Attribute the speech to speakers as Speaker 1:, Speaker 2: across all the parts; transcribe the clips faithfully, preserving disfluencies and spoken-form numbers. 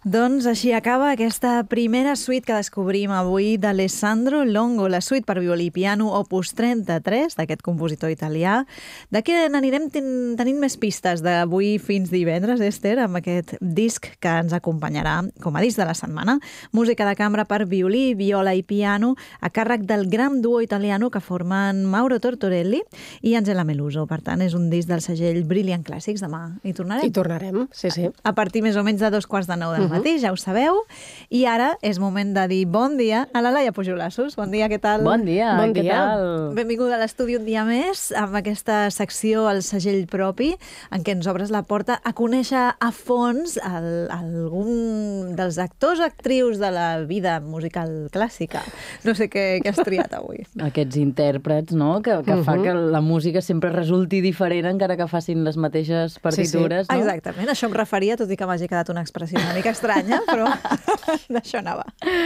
Speaker 1: Doncs així acaba aquesta primera suite que descobrim avui d'Alessandro Longo, la suite per violí i piano opus trenta-tres d'aquest compositor italià. De què n'anirem ten tenint més pistes d'avui fins divendres, Esther, amb aquest disc que ens acompanyarà com a disc de la setmana. Música de cambra per violí, viola i piano a càrrec del gran duo italiano que formen Mauro Tortorelli i Angela Meluso. Per tant, és un disc del segell Brilliant Classics. Demà hi tornarem.
Speaker 2: Hi tornarem, sí, sí.
Speaker 1: A partir més o menys de dos quarts de nou del matí, ja ho sabeu. I ara és moment de dir bon dia a la Laia Pujolassos. Bon dia, què tal?
Speaker 3: Bon dia,
Speaker 2: bon
Speaker 3: què
Speaker 2: dia.
Speaker 3: tal?
Speaker 1: Benvinguda a l'estudi un dia més amb aquesta secció El segell propi, en què ens obres la porta a conèixer a fons el, algun dels actors o actrius de la vida musical clàssica. No sé què, què has triat avui.
Speaker 3: Aquests intèrprets, no?, que, que uh -huh. fa que la música sempre resulti diferent encara que facin les mateixes partitures,
Speaker 1: sí, sí.
Speaker 3: no?
Speaker 1: Exactament, això em referia, tot i que m'hagi quedat una expressió una mica estranya, però d'això anava.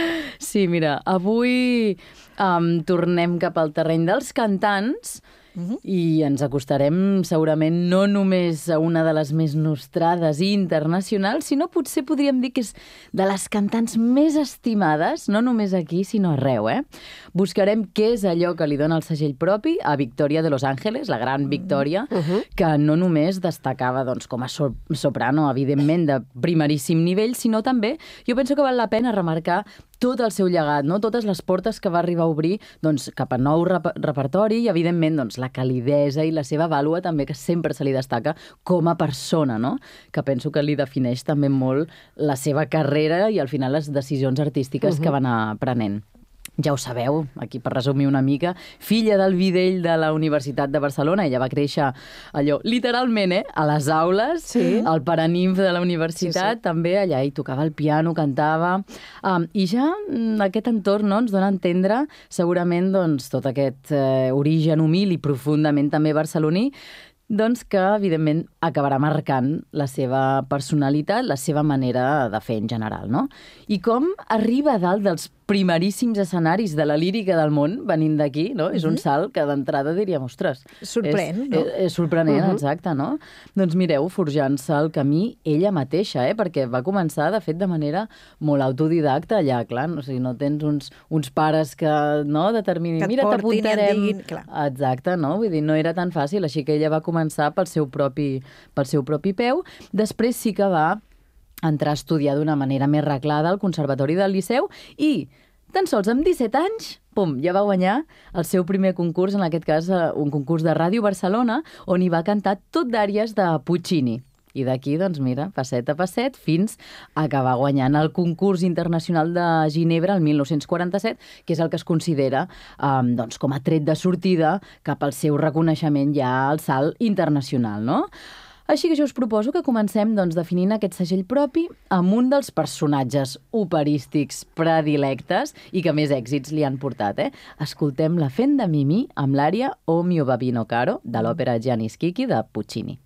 Speaker 3: Sí, mira, avui um, tornem cap al terreny dels cantants. Uh-huh. I ens acostarem segurament no només a una de les més nostrades i internacionals, sinó potser podríem dir que és de les cantants més estimades, no només aquí, sinó arreu, eh? Buscarem què és allò que li dona el segell propi a Victoria de Los Ángeles, la gran Victoria, uh-huh. que no només destacava doncs, com a so soprano, evidentment, de primeríssim nivell, sinó també, jo penso que val la pena remarcar tot el seu llegat, no? Totes les portes que va arribar a obrir doncs, cap a nou rep repertori i, evidentment, doncs, la calidesa i la seva vàlua també que sempre se li destaca com a persona, no? Que penso que li defineix també molt la seva carrera i, al final, les decisions artístiques uh-huh. que va anar prenent. Ja ho sabeu, aquí per resumir una mica, filla del videll de la Universitat de Barcelona, ella va créixer allò, literalment, eh, a les aules, sí. al paranimf de la universitat, sí, sí. també allà hi tocava el piano, cantava, um, i ja aquest entorn no, ens dona a entendre segurament doncs, tot aquest eh, origen humil i profundament també barceloní, doncs que, evidentment, acabarà marcant la seva personalitat, la seva manera de fer en general, no? I com arriba a dalt dels primeríssims escenaris de la lírica del món, venint d'aquí, no? Uh-huh. És un salt que d'entrada diríem, ostres...
Speaker 1: Sorprèn,
Speaker 3: és,
Speaker 1: no?
Speaker 3: És, és sorprenent, uh-huh. exacte, no? Doncs mireu, forjant-se el camí ella mateixa, eh? Perquè va començar, de fet, de manera molt autodidacta allà, clar, no, o sigui, no tens uns, uns pares que no determinin...
Speaker 1: Que et
Speaker 3: mira, t'apuntarem...
Speaker 1: diguin, clar.
Speaker 3: Exacte, no? Vull dir, no era tan fàcil, així que ella va començar pel seu propi, pel seu propi peu. Després sí que va entrar a estudiar d'una manera més reglada al Conservatori del Liceu i tan sols amb disset anys, pum, ja va guanyar el seu primer concurs, en aquest cas un concurs de Ràdio Barcelona, on hi va cantar tot d'àries de Puccini. I d'aquí, doncs mira, passet a passet, fins a acabar guanyant el concurs internacional de Ginebra el mil nou-cents quaranta-set, que és el que es considera um, doncs, com a tret de sortida cap al seu reconeixement ja al salt internacional, no? Així que jo us proposo que comencem doncs, definint aquest segell propi amb un dels personatges operístics predilectes i que més èxits li han portat. Eh? Escoltem la Fent de Mimì amb l'ària O mio babino caro de l'òpera Gianni Schicchi de Puccini.